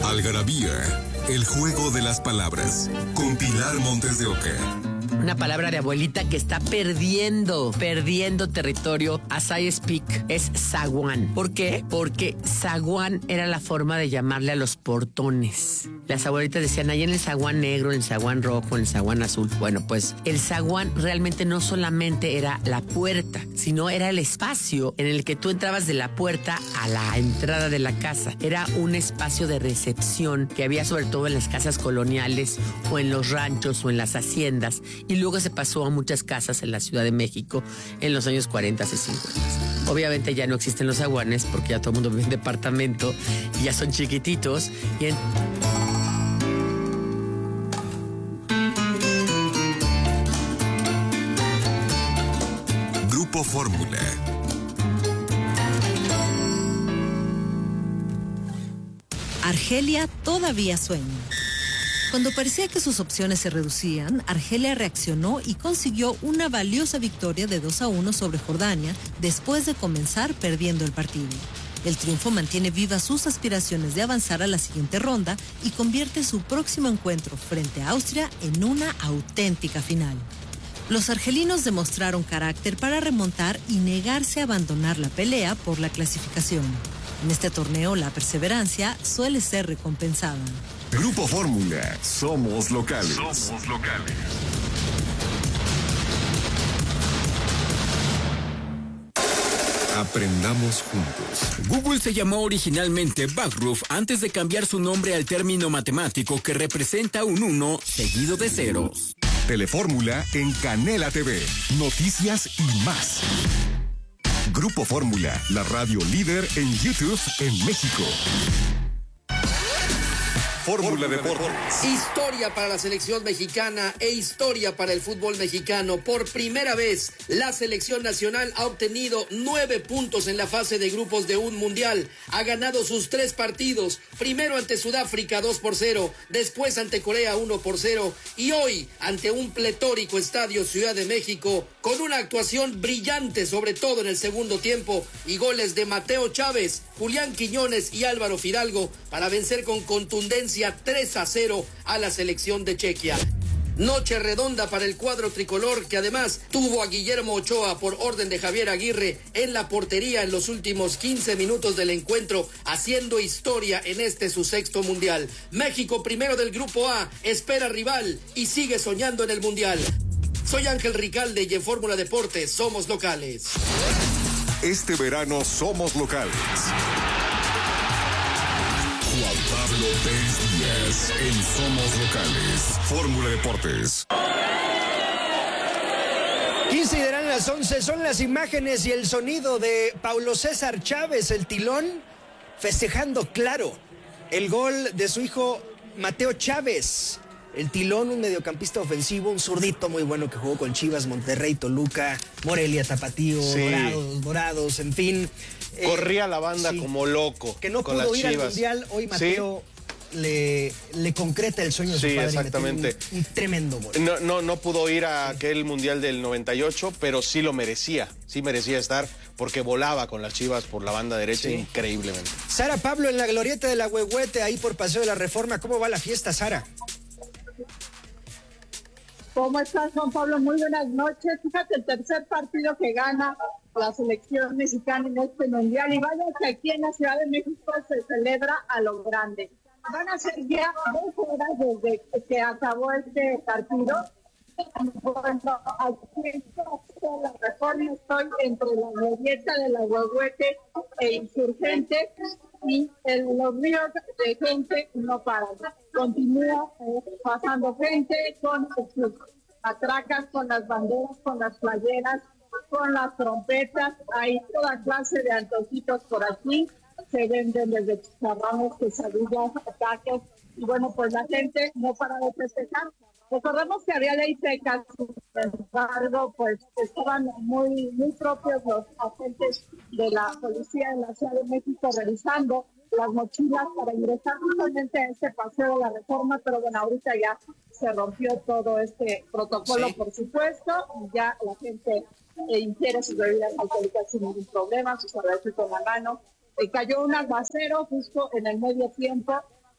Algarabía, el juego de las palabras, con Pilar Montes de Oca. Una palabra de abuelita que está perdiendo territorio as I speak es zaguán. ¿Por qué? Porque zaguán era la forma de llamarle a los portones. Las abuelitas decían, ahí en el zaguán negro, en el zaguán rojo, en el zaguán azul. Bueno, pues el zaguán realmente no solamente era la puerta, sino era el espacio en el que tú entrabas de la puerta a la entrada de la casa. Era un espacio de recepción que había sobre todo en las casas coloniales o en los ranchos o en las haciendas. Y luego se pasó a muchas casas en la Ciudad de México en los años 40 y 50. Obviamente ya no existen los zaguanes porque ya todo el mundo vive en departamento y ya son chiquititos. Grupo Fórmula. Argelia todavía sueña. Cuando parecía que sus opciones se reducían, Argelia reaccionó y consiguió una valiosa victoria de 2-1 sobre Jordania después de comenzar perdiendo el partido. El triunfo mantiene vivas sus aspiraciones de avanzar a la siguiente ronda y convierte su próximo encuentro frente a Austria en una auténtica final. Los argelinos demostraron carácter para remontar y negarse a abandonar la pelea por la clasificación. En este torneo, la perseverancia suele ser recompensada. Grupo Fórmula, somos locales. Somos locales. Aprendamos juntos. Google se llamó originalmente Backroof antes de cambiar su nombre al término matemático que representa un 1 seguido de ceros. Telefórmula en Canela TV. Noticias y más. Grupo Fórmula, la radio líder en YouTube en México. Fórmula Deportes. Historia para la selección mexicana e historia para el fútbol mexicano. Por primera vez, la selección nacional ha obtenido 9 puntos en la fase de grupos de un mundial. Ha ganado sus 3 partidos. Primero ante Sudáfrica 2-0, después ante Corea 1-0 y hoy ante un pletórico estadio Ciudad de México con una actuación brillante, sobre todo en el segundo tiempo, y goles de Mateo Chávez, Julián Quiñones y Álvaro Fidalgo para vencer con contundencia 3-0 a la selección de Chequia. Noche redonda para el cuadro tricolor, que además tuvo a Guillermo Ochoa por orden de Javier Aguirre en la portería en los últimos 15 minutos del encuentro, haciendo historia en este su 6º mundial. México, primero del grupo A, espera rival y sigue soñando en el mundial. Soy Ángel Ricalde y en Fórmula Deportes somos locales. Este verano somos locales. Juan Pablo Pérez Díaz en Somos Locales. Fórmula Deportes. 15 y darán las 11. Son las imágenes y el sonido de Paulo César Chávez, el Tilón, festejando, claro, el gol de su hijo Mateo Chávez. El Tilón, un mediocampista ofensivo, un zurdito muy bueno que jugó con Chivas, Monterrey, Toluca, Morelia, Tapatío, sí. Dorados, en fin. Corría la banda como loco. Que no con pudo las ir Chivas. al Mundial, hoy Mateo le concreta el sueño de su padre. Exactamente. Un tremendo gol. No pudo ir a aquel Mundial del 98, pero sí lo merecía. Sí merecía estar porque volaba con las Chivas por la banda derecha increíblemente. Sara Pablo en la glorieta de la Huehuete, ahí por Paseo de la Reforma. ¿Cómo va la fiesta, Sara? ¿Cómo estás, Juan Pablo? Muy buenas noches. Fíjate, el tercer partido que gana la selección mexicana en este mundial. Y vaya que aquí en la Ciudad de México se celebra a lo grande. Van a ser ya 2 horas desde que acabó este partido. Bueno, aquí en la Reforma estoy entre la glorieta de la Huehuete e Insurgente. Y los ríos de gente no paran. Continúa pasando gente con sus atracas, con las banderas, con las playeras, con las trompetas. Hay toda clase de antojitos por aquí. Se venden desde chicharrones, quesadillas, ataques. Y bueno, pues la gente no para de festejar. Recordemos que había ley seca, sin embargo, pues estaban muy propios los agentes de la policía en la Ciudad de México revisando las mochilas para ingresar justamente a este paseo de la Reforma, pero bueno, ahorita ya se rompió todo este protocolo, por supuesto, y ya la gente ingiere sus bebidas alcohólicas sin ningún problema, sus cervezas con la mano. Cayó un aguacero justo en el medio tiempo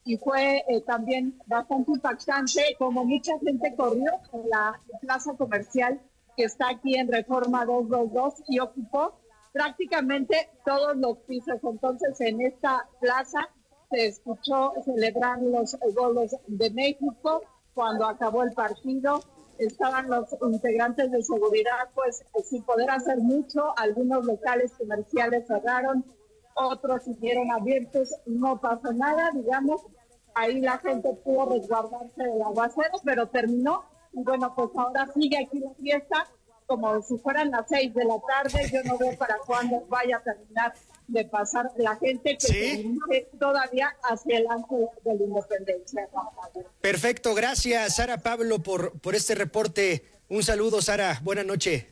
y fue también bastante impactante, como mucha gente corrió en la plaza comercial que está aquí en Reforma 222 y ocupó prácticamente todos los pisos. Entonces, en esta plaza se escuchó celebrar los goles de México. Cuando acabó el partido, estaban los integrantes de seguridad, pues sin poder hacer mucho. Algunos locales comerciales cerraron, otros siguieron abiertos, no pasó nada, digamos. Ahí la gente pudo resguardarse del aguacero, pero terminó. Y bueno, pues ahora sigue aquí la fiesta, como si fueran las 6 de la tarde. Yo no veo para cuándo vaya a terminar de pasar la gente que se dirige todavía hacia el ángel de la independencia. Perfecto, gracias Sara Pablo por este reporte. Un saludo, Sara, buena noche.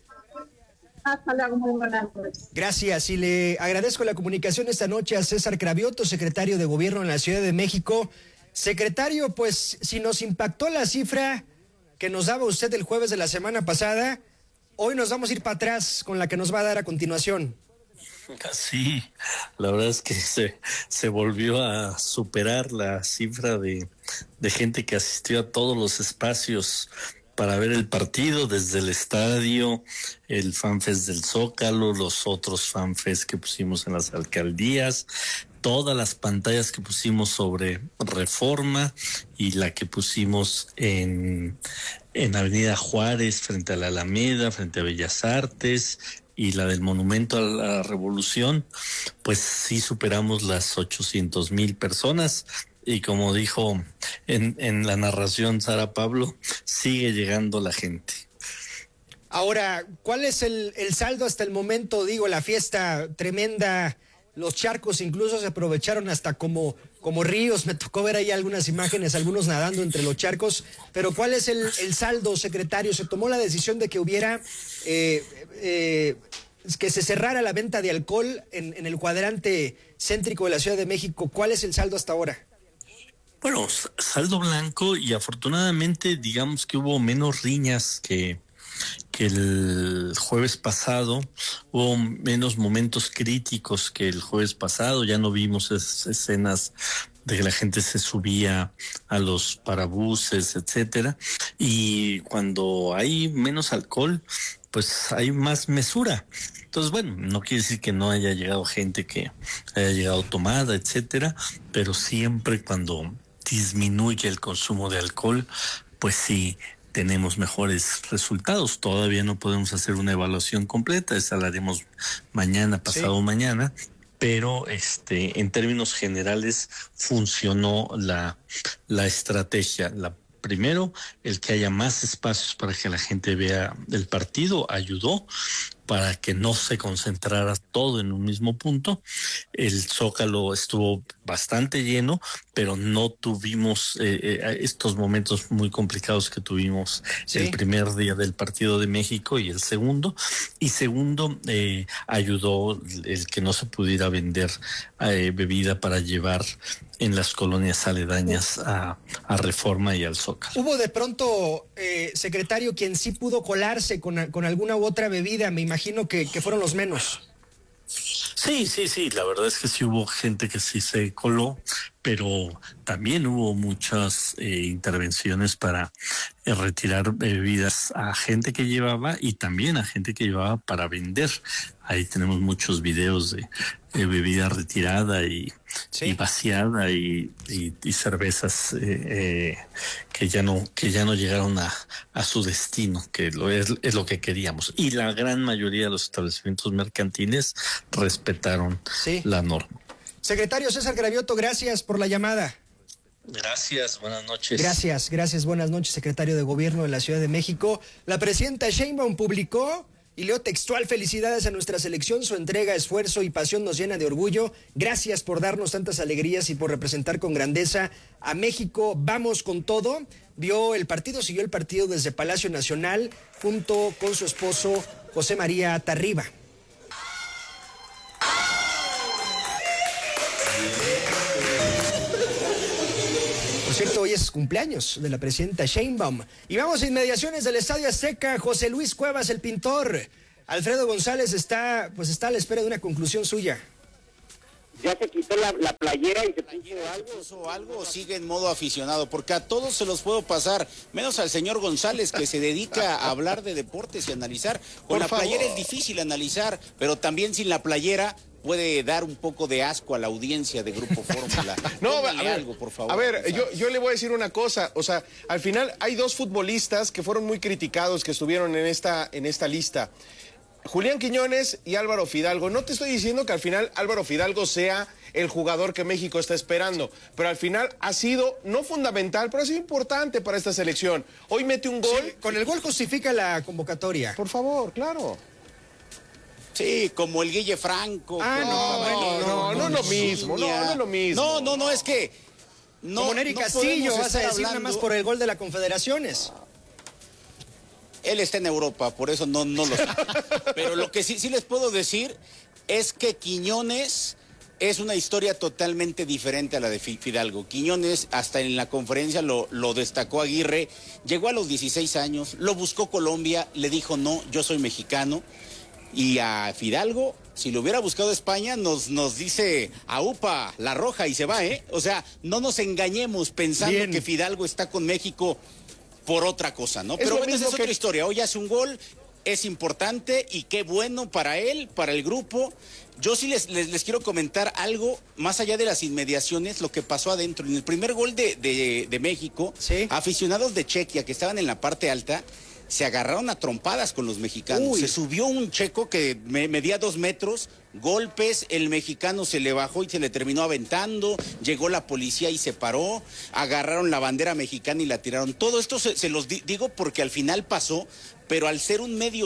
Hasta luego, muy buenas noches. Gracias, y le agradezco la comunicación esta noche a César Cravioto, secretario de Gobierno en la Ciudad de México. Secretario, pues si nos impactó la cifra que nos daba usted el jueves de la semana pasada, hoy nos vamos a ir para atrás con la que nos va a dar a continuación. Sí, la verdad es que se volvió a superar la cifra de gente que asistió a todos los espacios para ver el partido, desde el estadio, el FanFest del Zócalo, los otros FanFest que pusimos en las alcaldías, todas las pantallas que pusimos sobre Reforma y la que pusimos en Avenida Juárez, frente a la Alameda, frente a Bellas Artes, y la del Monumento a la Revolución, pues sí superamos las 800,000 personas. Y como dijo en la narración Sara Pablo, sigue llegando la gente. Ahora, ¿cuál es el saldo hasta el momento? Digo, la fiesta tremenda, los charcos incluso se aprovecharon hasta como ríos. Me tocó ver ahí algunas imágenes, algunos nadando entre los charcos. Pero ¿cuál es el saldo, secretario? Se tomó la decisión de que hubiera que se cerrara la venta de alcohol en el cuadrante céntrico de la Ciudad de México. ¿Cuál es el saldo hasta ahora? Bueno, saldo blanco, y afortunadamente digamos que hubo menos riñas que el jueves pasado, hubo menos momentos críticos que el jueves pasado. Ya no vimos escenas de que la gente se subía a los parabuses, etcétera, y cuando hay menos alcohol, pues hay más mesura. Entonces, bueno, no quiere decir que no haya llegado gente que haya llegado tomada, etcétera, pero siempre cuando disminuye el consumo de alcohol, pues sí tenemos mejores resultados. Todavía no podemos hacer una evaluación completa, esa la haremos mañana, pasado mañana, pero en términos generales funcionó la estrategia. Primero, el que haya más espacios para que la gente vea el partido ayudó para que no se concentrara todo en un mismo punto. El Zócalo estuvo bastante lleno, pero no tuvimos estos momentos muy complicados que tuvimos el primer día del partido de México y el segundo. Y segundo, ayudó el que no se pudiera vender bebida para llevar en las colonias aledañas a Reforma y al Zócalo. Hubo de pronto, secretario, quien sí pudo colarse con alguna u otra bebida. Me imagino que fueron los menos. Sí, la verdad es que sí hubo gente que sí se coló, pero también hubo muchas intervenciones para retirar bebidas a gente que llevaba y también a gente que llevaba para vender. Ahí tenemos muchos videos de bebida retirada y vaciada y cervezas que ya no llegaron a su destino, que es lo que queríamos. Y la gran mayoría de los establecimientos mercantiles respetaron la norma. Secretario César Cravioto, gracias por la llamada. Gracias, buenas noches. Gracias, buenas noches, secretario de Gobierno de la Ciudad de México. La presidenta Sheinbaum publicó, y leo textual: felicidades a nuestra selección, su entrega, esfuerzo y pasión nos llena de orgullo. Gracias por darnos tantas alegrías y por representar con grandeza a México. Vamos con todo. Siguió el partido desde Palacio Nacional junto con su esposo José María Tarriba. Por cierto, hoy es cumpleaños de la presidenta Sheinbaum. Y vamos a inmediaciones del Estadio Azteca. José Luis Cuevas, el pintor. Alfredo González está a la espera de una conclusión suya. ya se quitó la playera y se puso algo o sigue en modo aficionado, porque a todos se los puedo pasar, menos al señor González, que se dedica a hablar de deportes y analizar. Con la playera es difícil analizar, pero también sin la playera puede dar un poco de asco a la audiencia de Grupo Fórmula. No, a ver, algo, por favor. A ver, yo le voy a decir una cosa, o sea, al final hay dos futbolistas que fueron muy criticados, que estuvieron en esta lista. Julián Quiñones y Álvaro Fidalgo. No te estoy diciendo que al final Álvaro Fidalgo sea el jugador que México está esperando, pero al final ha sido, no fundamental, pero ha sido importante para esta selección. Hoy mete un gol. Sí, con el gol justifica la convocatoria. Por favor, claro. Sí, como el Guille Franco. No es lo mismo, no es lo mismo. No, es que... Como Nery Castillo, vas a decir nada más por el gol de la Confederaciones. Él está en Europa, por eso no lo sé. Pero lo que sí les puedo decir es que Quiñones es una historia totalmente diferente a la de Fidalgo. Quiñones, hasta en la conferencia lo destacó Aguirre, llegó a los 16 años, lo buscó Colombia, le dijo no, yo soy mexicano. Y a Fidalgo, si lo hubiera buscado España, nos dice aupa, la roja y se va, ¿eh? O sea, no nos engañemos pensando que Fidalgo está con México por otra cosa, ¿no? Pero bueno, esa es otra historia. Hoy hace un gol, es importante y qué bueno para él, para el grupo. Yo sí les quiero comentar algo, más allá de las inmediaciones, lo que pasó adentro. En el primer gol de México, aficionados de Chequia que estaban en la parte alta, se agarraron a trompadas con los mexicanos. Se subió un checo que medía 2 metros, golpes, el mexicano se le bajó y se le terminó aventando, llegó la policía y se paró, agarraron la bandera mexicana y la tiraron. Todo esto se los digo porque al final pasó, pero al ser un medio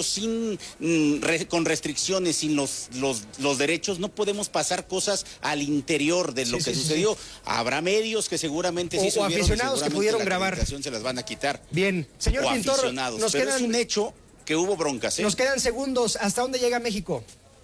con restricciones, sin los derechos, no podemos pasar cosas al interior de lo que sucedió. Sí. Habrá medios que seguramente sí o aficionados que pudieron grabar. Se las van a quitar. Bien, señor Pintor, pero es un hecho que hubo broncas. Nos quedan segundos. ¿Hasta dónde llega México?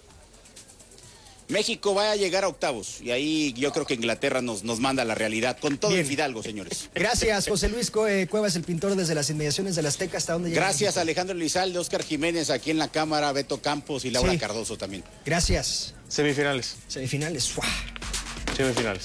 México va a llegar a octavos y ahí yo creo que Inglaterra nos manda la realidad con todo el Fidalgo, señores. Gracias, José Luis Cuevas, el pintor desde las inmediaciones de la Azteca. ¿Hasta dónde llega? Gracias, Alejandro Elizalde, Oscar Jiménez aquí en la cámara, Beto Campos y Laura Cardoso también. Gracias. Semifinales. Semifinales. Semifinales.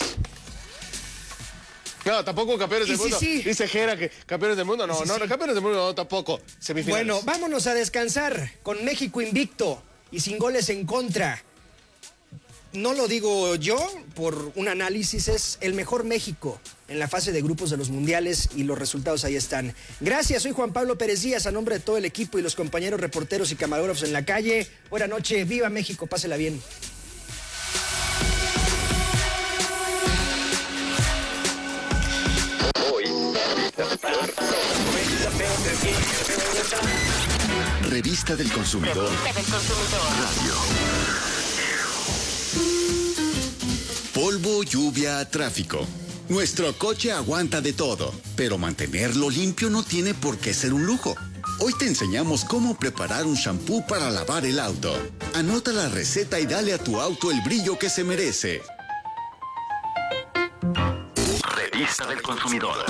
No, tampoco campeones del mundo. Dice Jera que campeones del mundo. No, campeones del mundo no, tampoco. Semifinales. Bueno, vámonos a descansar con México invicto y sin goles en contra. No lo digo yo, por un análisis, es el mejor México en la fase de grupos de los mundiales y los resultados ahí están. Gracias, soy Juan Pablo Pérez Díaz, a nombre de todo el equipo y los compañeros reporteros y camarógrafos en la calle. Buena noche, viva México, pásela bien. Revista del Consumidor. Radio. Polvo, lluvia, tráfico. Nuestro coche aguanta de todo, pero mantenerlo limpio no tiene por qué ser un lujo. Hoy te enseñamos cómo preparar un shampoo para lavar el auto. Anota la receta y dale a tu auto el brillo que se merece. Revista del Consumidor.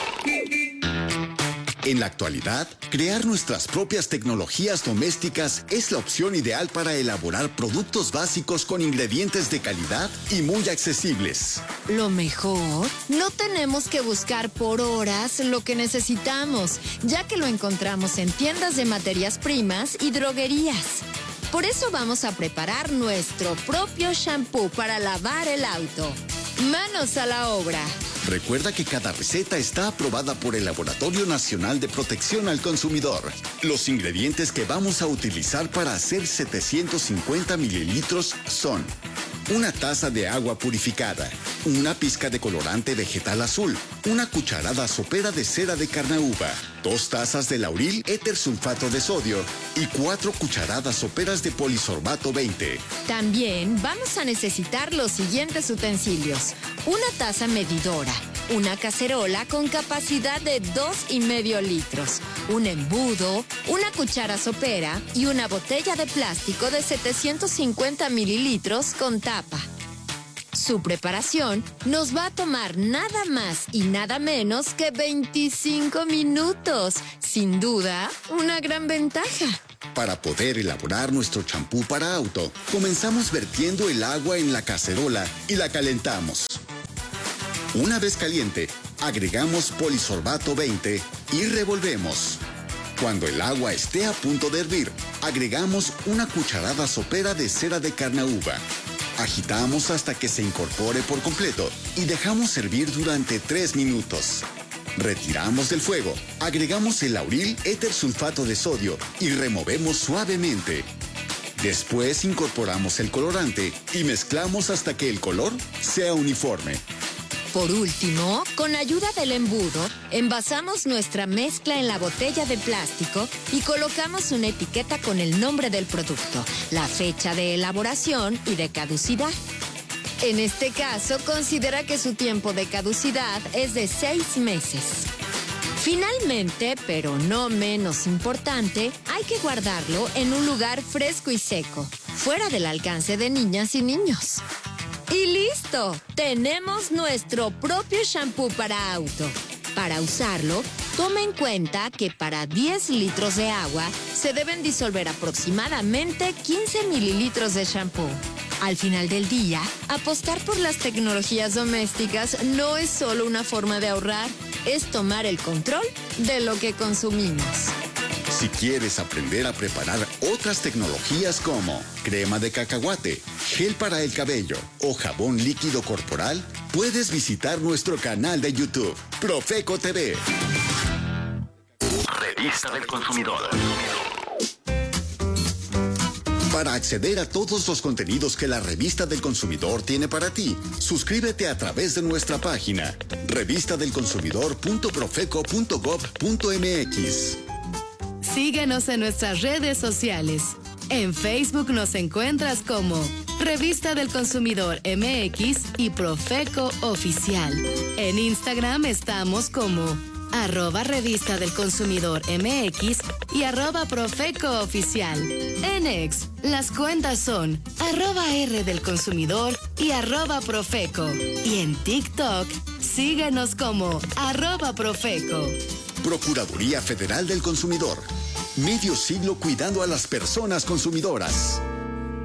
En la actualidad, crear nuestras propias tecnologías domésticas es la opción ideal para elaborar productos básicos con ingredientes de calidad y muy accesibles. Lo mejor, no tenemos que buscar por horas lo que necesitamos, ya que lo encontramos en tiendas de materias primas y droguerías. Por eso vamos a preparar nuestro propio shampoo para lavar el auto. ¡Manos a la obra! Recuerda que cada receta está aprobada por el Laboratorio Nacional de Protección al Consumidor. Los ingredientes que vamos a utilizar para hacer 750 mililitros son: una taza de agua purificada, una pizca de colorante vegetal azul, una cucharada sopera de cera de carnauba, 2 tazas de lauril éter sulfato de sodio y 4 cucharadas soperas de polisorbato 20. También vamos a necesitar los siguientes utensilios: una taza medidora, una cacerola con capacidad de 2,5 litros, un embudo, una cuchara sopera y una botella de plástico de 750 mililitros con tapa. Su preparación nos va a tomar nada más y nada menos que 25 minutos. Sin duda, una gran ventaja. Para poder elaborar nuestro champú para auto, comenzamos vertiendo el agua en la cacerola y la calentamos. Una vez caliente, agregamos polisorbato 20 y revolvemos. Cuando el agua esté a punto de hervir, agregamos una cucharada sopera de cera de carnauba. Agitamos hasta que se incorpore por completo y dejamos hervir durante 3 minutos. Retiramos del fuego, agregamos el lauril éter sulfato de sodio y removemos suavemente. Después incorporamos el colorante y mezclamos hasta que el color sea uniforme. Por último, con ayuda del embudo, envasamos nuestra mezcla en la botella de plástico y colocamos una etiqueta con el nombre del producto, la fecha de elaboración y de caducidad. En este caso, considera que su tiempo de caducidad es de 6 meses. Finalmente, pero no menos importante, hay que guardarlo en un lugar fresco y seco, fuera del alcance de niñas y niños. ¡Y listo! Tenemos nuestro propio shampoo para auto. Para usarlo, tome en cuenta que para 10 litros de agua se deben disolver aproximadamente 15 mililitros de shampoo. Al final del día, apostar por las tecnologías domésticas no es solo una forma de ahorrar, es tomar el control de lo que consumimos. Si quieres aprender a preparar otras tecnologías como crema de cacahuate, gel para el cabello o jabón líquido corporal, puedes visitar nuestro canal de YouTube, Profeco TV. Revista del Consumidor. Para acceder a todos los contenidos que la Revista del Consumidor tiene para ti, suscríbete a través de nuestra página revistadelconsumidor.profeco.gov.mx. Síguenos en nuestras redes sociales. En Facebook nos encuentras como Revista del Consumidor MX y Profeco Oficial. En Instagram estamos como @Revista del Consumidor MX y @Profeco Oficial. En X, las cuentas son @R del Consumidor y @Profeco. Y en TikTok, síguenos como @Profeco. Procuraduría Federal del Consumidor. Medio siglo cuidando a las personas consumidoras.